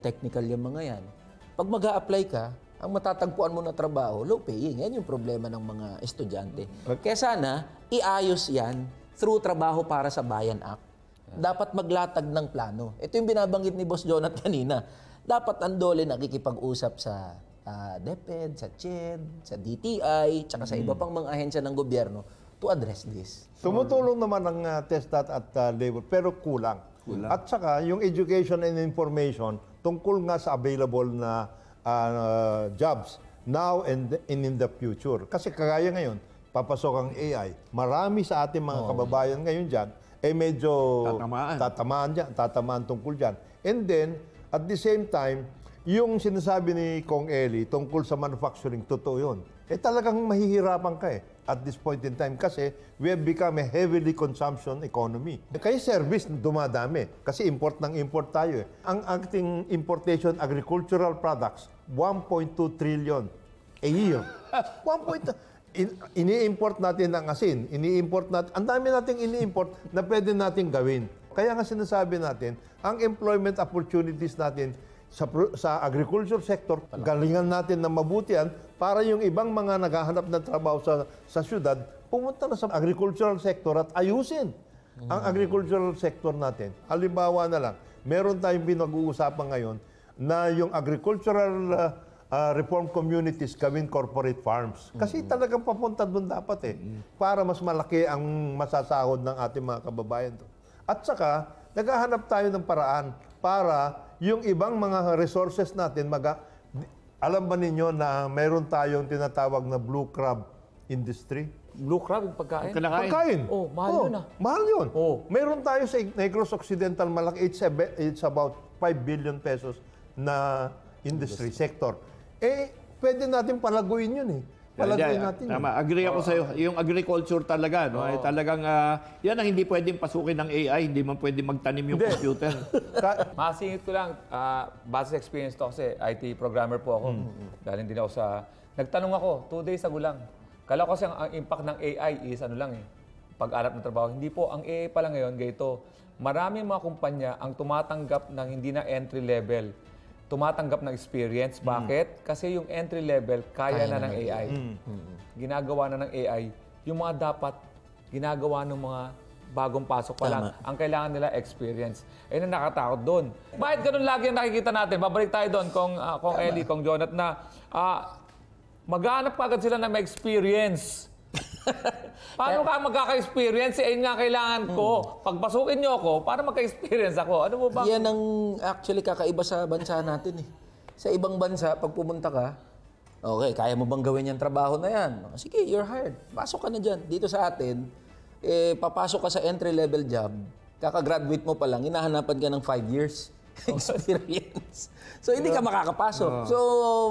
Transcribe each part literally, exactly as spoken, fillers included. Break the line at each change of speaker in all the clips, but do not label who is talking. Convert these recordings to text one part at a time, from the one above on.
Technical yung mga yan. Pag mag apply ka, ang matatagpuan mo na trabaho, low paying. Yan yung problema ng mga estudyante. Kaya sana, iayos yan through Trabaho para sa Bayan Act. Dapat maglatag ng plano. Ito yung binabanggit ni Boss Jonat kanina. Dapat ang DOLE nakikipag-usap sa uh, DepEd, sa C H E D, sa D T I, tsaka sa iba pang mga ahensya ng gobyerno to address this.
Tumutulong naman ang uh, TESDAT at uh, labor, pero kulang. kulang. At saka, yung education and information tungkol nga sa available na uh, jobs now and in, in the future. Kasi kagaya ngayon, papasok ang A I. Marami sa ating mga oh. kababayan ngayon dyan, eh medyo tatamaan. Tatamaan, dyan, tatamaan tungkol dyan. And then, at the same time, yung sinasabi ni Kong Eli tungkol sa manufacturing, totoo yun. Eh talagang mahihirapan ka eh at this point in time kasi we have become a heavily consumption economy. Kaya service dumadami kasi import ng import tayo eh. Ang ating importation agricultural products, one point two trillion a year. one point two In, ini-import natin ang asin, ini-import natin, ang dami nating ini-import na pwede nating gawin. Kaya nga sinasabi natin, ang employment opportunities natin sa, sa agriculture sector, galingan natin na mabutian para yung ibang mga naghahanap ng trabaho sa, sa syudad, pumunta na sa agricultural sector at ayusin ang agricultural sector natin. Halimbawa na lang, meron tayong pinag-uusapan ngayon na yung agricultural uh, Uh, reform communities gawin corporate farms. Kasi mm-hmm. talagang papunta doon dapat eh. Mm-hmm. Para mas malaki ang masasahod ng ating mga kababayan. To. At saka, naghahanap tayo ng paraan para yung ibang mga resources natin, maga, alam ba ninyo na mayroon tayong tinatawag na blue crab industry?
Blue crab, yung pagkain?
Pagkain.
Oh, mahal
oh,
yun ah.
Mahal yun.
Oh.
Meron tayo sa Negros Occidental, malaki. It's, a, it's about five billion pesos na industry, industry. sector. Eh, pwede natin palaguin yun eh. Palaguin natin yun.
Tama, agree ako oh. sa'yo. Yung agriculture talaga, no? Oh. Ay talagang, uh, yan ang hindi pwedeng pasukin ng A I, hindi man pwedeng magtanim yung hindi. computer.
Masingit ko lang, uh, base sa experience to kasi I T programmer po ako. Mm-hmm. Galing din ako sa, nagtanong ako, two days ago lang. Kala ko kasi ang, ang impact ng A I is ano lang eh, pag-arap ng trabaho. Hindi po, ang A I pala ngayon, ganito, maraming mga kumpanya ang tumatanggap ng hindi na entry level, tumatanggap ng experience. Bakit? Mm. Kasi yung entry level, kaya, kaya na, na ng A I. Mm. Ginagawa na ng A I. Yung mga dapat, ginagawa ng mga bagong pasok pa lang. Ang kailangan nila, experience. Ayun ang nakatakot doon. Bakit ganun lagi ang nakikita natin? Babalik tayo doon, kung, uh, kung Eli, kung Jonat, na uh, maghanap pa agad sila na may experience. Paano ka magkaka-experience? Eh, ayun nga kailangan ko. Hmm. Pagpasukin niyo ako, para magka-experience ako. Ano mo ba?
Yan ang actually kakaiba sa bansa natin eh. Sa ibang bansa, pag pumunta ka, okay, kaya mo bang gawin yung trabaho na yan? Sige, you're hired. Pasok ka na dyan. Dito sa atin, eh, papasok ka sa entry-level job, kakagraduate mo pa lang, hinahanapan ka ng five years experience. So, hindi ka makakapasok. So,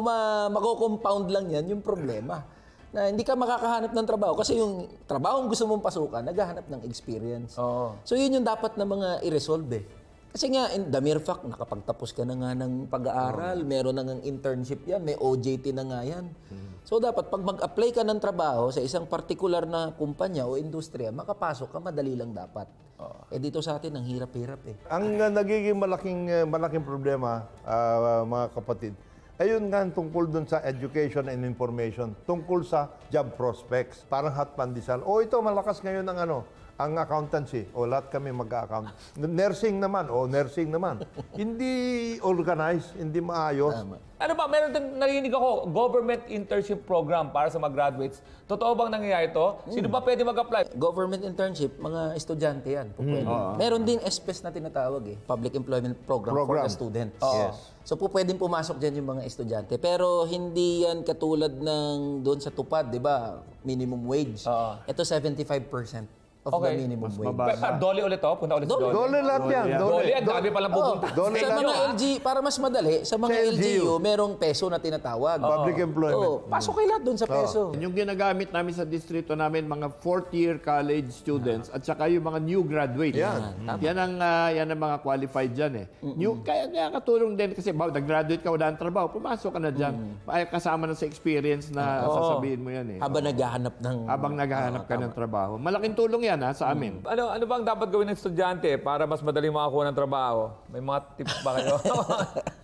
ma mako-compound lang yan yung problema. Na hindi ka makakahanap ng trabaho kasi yung trabaho gusto mong pasukan, naghahanap ng experience.
Oo.
So yun yung dapat na mga i-resolve eh. Kasi nga, in the mere fact, nakapagtapos ka na nga ng pag-aaral, meron na ng internship yan, may O J T na nga yan. Hmm. So dapat pag mag-apply ka ng trabaho sa isang particular na kumpanya o industriya, makapasok ka, madali lang dapat. Oh. Eh dito sa atin, ang hirap-hirap eh.
Ang uh, nagiging malaking, uh, malaking problema, uh, mga kapatid, ayun nga tungkol dun sa education and information, tungkol sa job prospects, parang hot pandesal. O ito, malakas ngayon ang ano, ang accountancy. O lahat kami mag-account. Nursing naman, o nursing naman. Hindi organized, hindi maayos.
Tama.
Ano ba, meron din narinig ako, government internship program para sa mga graduates. Totoo bang nangyayari ito? Sino ba pwede mag-apply?
Government internship, mga estudyante yan. Mm. Uh-huh. Meron din S P E S na tinatawag eh, Public Employment Program,
Program.
for the students.
Uh-huh.
Yes.
So po pwedeng pumasok dyan yung mga estudyante. Pero hindi yan katulad ng doon sa tupad, di ba? Minimum wage.
Uh-huh.
Ito seventy-five percent of
okay.
the minimum
Mas
wage.
mababa.
Pa, dole ulit to? Punta ulit sa
Dole.
dole.
Dole lahat yan.
Dole,
Dole.
ang dami palang pupunta.
Oh,
Dole
sa
lang
mga
yun.
L G, para mas madali, sa mga
Sa
L G U,
L G U,
merong peso na tinatawag.
Public employment.
Oh, pasok kayo lahat doon sa peso.
Yung ginagamit namin sa distrito namin, mga fourth year college students at saka yung mga new graduates.
Yan.
Yan ang, uh, yan ang mga qualified dyan eh. New, kaya, kaya katulong din kasi ba, nag-graduate ka, wala ng trabaho, pumasok ka na dyan. Ay, kasama na sa experience na
Oo.
sasabihin mo yan eh.
Habang naghahanap ng...
Habang naghahanap ka ng trabaho. Malaking tulong yan ha, sa amin.
Ano ano bang dapat gawin ng estudyante para mas madali makakuha ng trabaho? May mga tips ba kayo?